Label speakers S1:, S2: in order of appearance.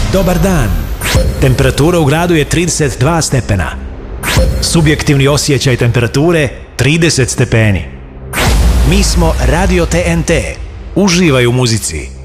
S1: Dobar dan. Temperatura u gradu je 32 stepena. Subjektivni osjećaj temperature 30 stepeni. Mi smo Radio TNT. Uživaj u muzici.